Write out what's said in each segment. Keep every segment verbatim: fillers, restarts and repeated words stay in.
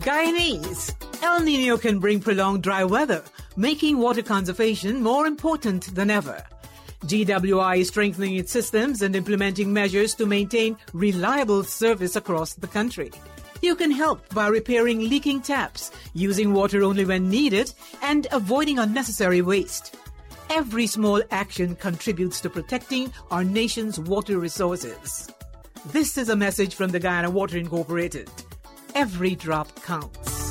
Guyanese. El Nino can bring prolonged dry weather, making water conservation more important than ever. G W I is strengthening its systems and implementing measures to maintain reliable service across the country. You can help by repairing leaking taps, using water only when needed, and avoiding unnecessary waste. Every small action contributes to protecting our nation's water resources. This is a message from the Guyana Water Incorporated. Every drop counts.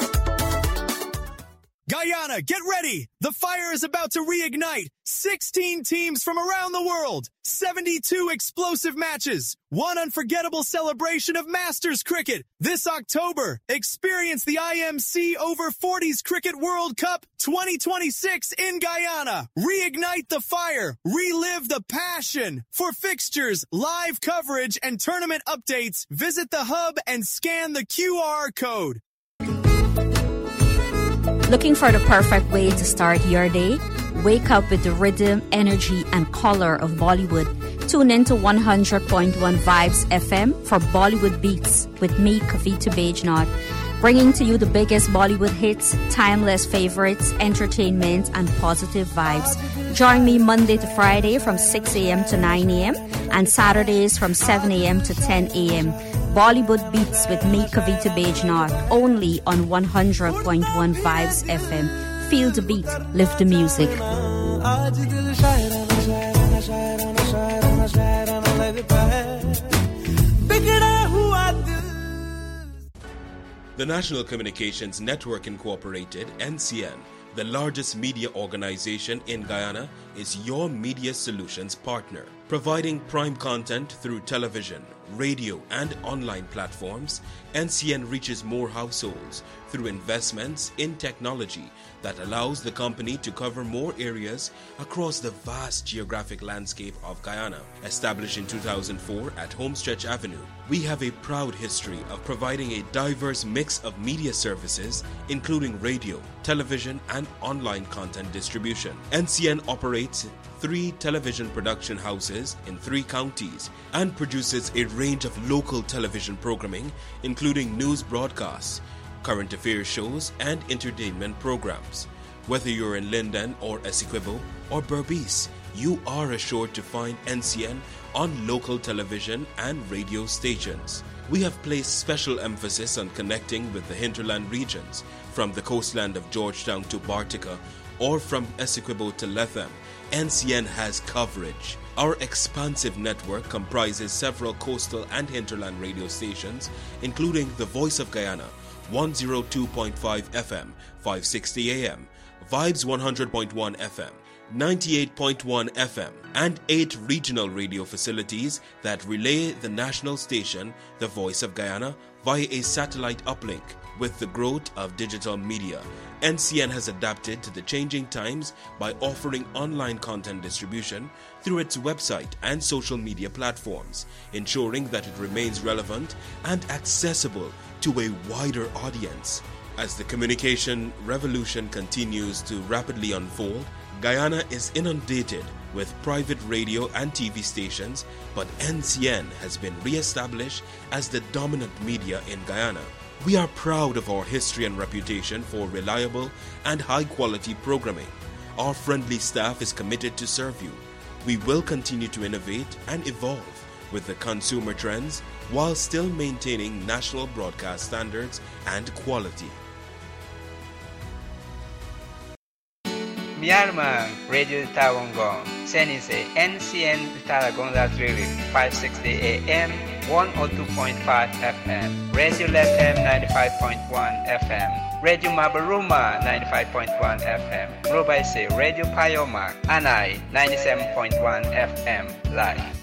Guyana, get ready! The fire is about to reignite. sixteen teams from around the world. seventy-two explosive matches. One unforgettable celebration of Masters cricket. This October, experience the I M C Over forties Cricket World Cup twenty twenty-six in Guyana. Reignite the fire. Relive the passion. For fixtures, live coverage, and tournament updates, visit the hub and scan the Q R code. Looking for the perfect way to start your day? Wake up with the rhythm, energy, and color of Bollywood. Tune in to one hundred point one Vibes F M for Bollywood Beats with me, Kavita Bajnath, bringing to you the biggest Bollywood hits, timeless favorites, entertainment, and positive vibes. Join me Monday to Friday from six a.m. to nine a.m. and Saturdays from seven a.m. to ten a.m. Bollywood Beats with me, Kavita Bajnath, only on one hundred point one Vibes F M. Feel the beat, live the music. The National Communications Network Incorporated, N C N, the largest media organization in Guyana, is your media solutions partner. Providing prime content through television, radio, and online platforms, N C N reaches more households through investments in technology that allows the company to cover more areas across the vast geographic landscape of Guyana. Established in two thousand four at Homestretch Avenue, we have a proud history of providing a diverse mix of media services, including radio, television, and online content distribution. N C N operates three television production houses in three counties and produces a range of local television programming, including news broadcasts, current affairs shows, and entertainment programs. Whether you're in Linden or Essequibo or Berbice, you are assured to find N C N on local television and radio stations. We have placed special emphasis on connecting with the hinterland regions, from the coastland of Georgetown to Bartica, or from Essequibo to Letham. N C N has coverage. Our expansive network comprises several coastal and hinterland radio stations, including The Voice of Guyana, one oh two point five F M, five sixty A M, Vibes one hundred point one F M, ninety-eight point one F M, and eight regional radio facilities that relay the national station, The Voice of Guyana, via a satellite uplink. With the growth of digital media, N C N has adapted to the changing times by offering online content distribution through its website and social media platforms, ensuring that it remains relevant and accessible to a wider audience. As the communication revolution continues to rapidly unfold, Guyana is inundated with private radio and T V stations, but N C N has been re-established as the dominant media in Guyana. We are proud of our history and reputation for reliable and high-quality programming. Our friendly staff is committed to serve you. We will continue to innovate and evolve with the consumer trends while still maintaining national broadcast standards and quality. Myanmar Radio Tawangong, Senise, N C N Taragonga Trili, five sixty A M, one oh two point five F M, Radio Lethem ninety-five point one F M, Radio Mabaruma ninety-five point one F M, Robaise Radio Payomak, Anai ninety-seven point one F M, live.